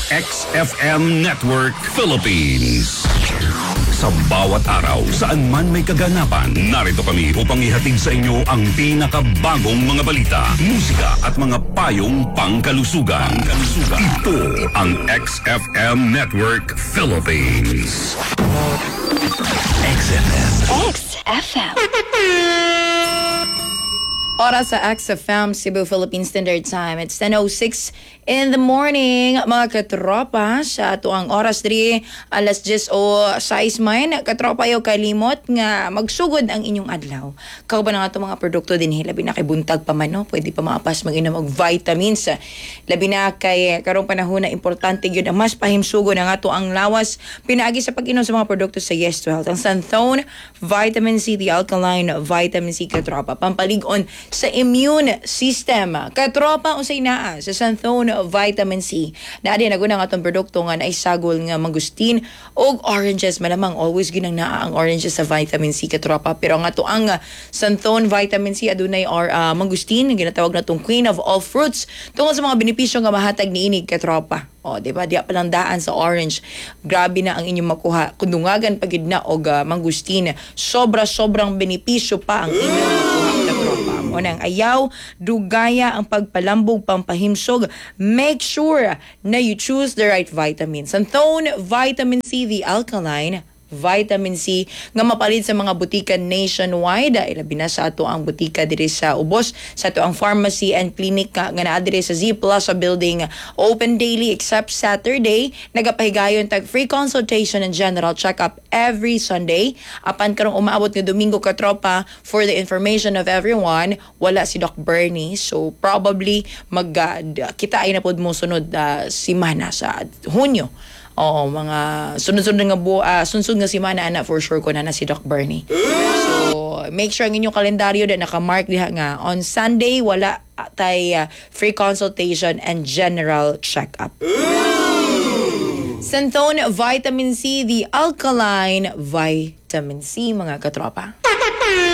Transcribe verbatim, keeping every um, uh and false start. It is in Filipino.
X F M Network Philippines. Sa bawat araw, saan man may kaganapan, narito kami upang ihatid sa inyo ang pinakabagong mga balita, musika at mga payong pangkalusugan. pangkalusugan. Ito ang X F M Network Philippines. X F M. X F M. Oras sa X F M, Cebu Philippine Standard Time. It's ten oh six in the morning, mga katropa. Sa tuang oras diri, alas diyes o sais man, katropa yo kalimot nga magsugod ang inyong adlaw. Kao ba na nga itong mga produkto din, labi na kay buntag pa man, no? Pwede pa maapas mag-inom og vitamins. Labi na kay karong panahon na importante yun ang mas pahimsugo na nga to ang lawas. Pinaagi sa pag-inom sa mga produkto sa Yes to Health. Ang Santhone, Vitamin C, the Alkaline Vitamin C, katropa. Pampalig-on sa immune system. Katropa o sa inaa sa Santhone Vitamin C. Na din naguna nga itong produkto nga na isagol nga mangustin o oranges. Malamang always ginang naa ang oranges sa vitamin C, katropa. Pero nga to ang uh, Santhone Vitamin C adunay or uh, mangustin, ginatawag na itong queen of all fruits tungkol sa mga benepisyo nga mahatag ni inig, katropa. O, di ba? Di palang daan sa orange. Grabe na ang inyong makuha. Kundungagan pagid na og uh, mangustin. Sobra-sobrang benepisyo pa ang inyong makuha, katropa. O nang ayaw, dugaya ang pagpalambog, pampahimsog. Make sure na you choose the right vitamins. Santhone Vitamin C, the Alkaline Vitamin C nga mapalit sa mga butika nationwide. Ilabi na sa ato ang butika diri sa Ubos, sa ato ang pharmacy and clinic nga, nga naa diri sa Z Plaza building, open daily except Saturday. Nagapahigayon tag free consultation and general checkup every Sunday. Apan karong umaabot nga Domingo, katropa, for the information of everyone, wala si Doc Bernie, so probably mag uh, kita ay na pod mo sunod uh, simana sa Hunyo. Oo, mga sunod-sunod nga bu uh, sunod nga simana ana for sure ko na na si Doc Bernie. So, make sure ang inyong kalendaryo na naka-mark diha nga on Sunday wala tay uh, free consultation and general check-up. Santhone Vitamin C, the Alkaline Vitamin C, mga katropa.